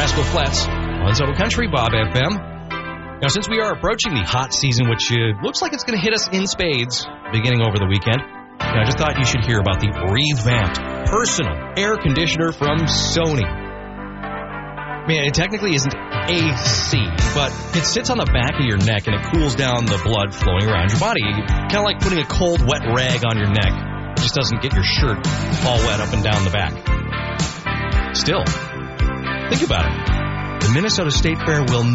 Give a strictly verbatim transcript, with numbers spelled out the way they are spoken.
Pasco Flats on Soto Country, Bob F M. Now, since we are approaching the hot season, which uh, looks like it's going to hit us in spades beginning over the weekend, I just thought you should hear about the revamped personal air conditioner from Sony. Man, it technically isn't A C, but it sits on the back of your neck and it cools down the blood flowing around your body. Kind of like putting a cold, wet rag on your neck. It just doesn't get your shirt all wet up and down the back. Still, think about it. The Minnesota State Fair will